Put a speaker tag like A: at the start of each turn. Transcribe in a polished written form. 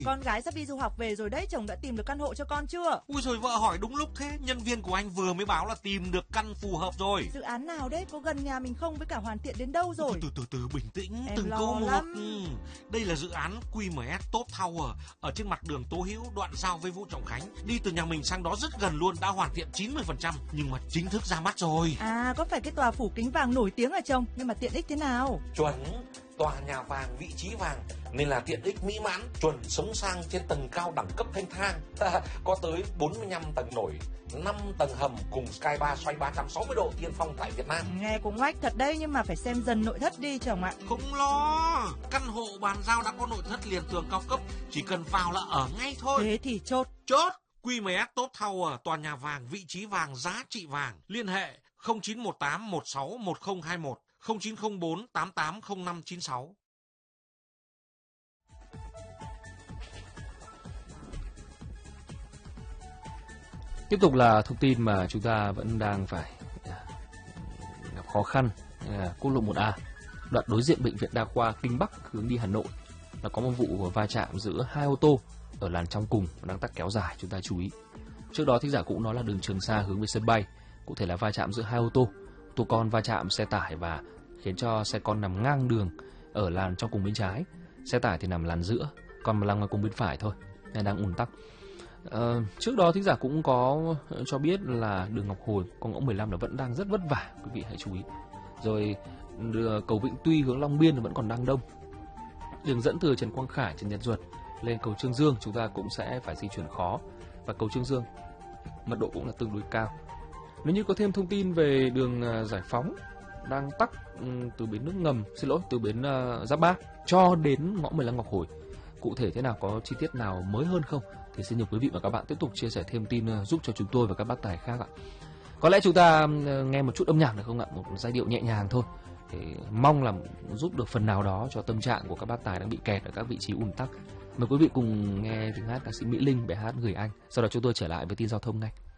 A: Con gái sắp đi du học về rồi đấy, chồng đã tìm được căn hộ cho con chưa?
B: Ui rồi vợ hỏi đúng lúc thế, nhân viên của anh vừa mới báo là tìm được căn phù hợp rồi.
A: Dự án nào đấy, có gần nhà mình không, với cả hoàn thiện đến đâu rồi?
B: Từ bình tĩnh,
A: em
B: từng
A: lo
B: câu một.
A: lắm.
B: Đây là dự án QMS Top Tower ở trên mặt đường Tố Hữu, đoạn giao với Vũ Trọng Khánh. Đi từ nhà mình sang đó rất gần luôn, đã hoàn thiện 90%, nhưng mà chính thức ra mắt rồi.
A: À, có phải cái tòa phủ kính vàng nổi tiếng hả chồng? Nhưng mà tiện ích thế nào?
B: Chuẩn, tòa nhà vàng, vị trí vàng nên là tiện ích mỹ mãn, chuẩn sống sang trên tầng cao đẳng cấp thanh thang. Có tới 45 tầng nổi, 5 tầng hầm cùng sky bar xoay 360 độ tiên phong tại Việt Nam.
A: Nghe cũng oách thật đấy, nhưng mà phải xem dần nội thất đi chồng ạ.
B: Không lo, căn hộ bàn giao đã có nội thất liền tường cao cấp, chỉ cần vào là ở ngay thôi.
A: Thế thì chốt.
B: QMS Top Tower, tòa nhà vàng, vị trí vàng, giá trị vàng. Liên hệ 0918 16 1021, 0904 880596.
C: Tiếp tục là thông tin mà chúng ta vẫn đang phải gặp khó khăn. Quốc lộ 1A, đoạn đối diện Bệnh viện Đa khoa Kinh Bắc hướng đi Hà Nội, là có một vụ va chạm giữa hai ô tô ở làn trong cùng đang tắc kéo dài, chúng ta chú ý. Trước đó thính giả cũng nói là đường Trường Sa hướng về sân bay, cụ thể là va chạm giữa hai ô tô con va chạm xe tải và khiến cho xe con nằm ngang đường ở làn trong cùng bên trái, xe tải thì nằm làn giữa, còn làn ngoài cùng bên phải thôi, nên đang ùn tắc. Trước đó thính giả cũng có cho biết là đường Ngọc Hồi con ngõ 15 là vẫn đang rất vất vả, quý vị hãy chú ý. Rồi cầu Vĩnh Tuy hướng Long Biên vẫn còn đang đông. Đường dẫn từ Trần Quang Khải, Trần Nhật Duật lên cầu Trương Dương chúng ta cũng sẽ phải di chuyển khó, và cầu Trương Dương mật độ cũng là tương đối cao. Nếu như có thêm thông tin về đường Giải Phóng đang tắc từ bến nước ngầm, từ bến Giáp Bát cho đến ngõ 15 Ngọc Hồi, cụ thể thế nào, có chi tiết nào mới hơn không, thì xin nhờ quý vị và các bạn tiếp tục chia sẻ thêm tin giúp cho chúng tôi và các bác tài khác ạ. Có lẽ chúng ta nghe một chút âm nhạc được không ạ, một giai điệu nhẹ nhàng thôi, để mong là giúp được phần nào đó cho tâm trạng của các bác tài đang bị kẹt ở các vị trí ùn tắc. Mời quý vị cùng nghe tiếng hát ca sĩ Mỹ Linh, bài hát Gửi Anh. Sau đó chúng tôi trở lại với tin giao thông ngay.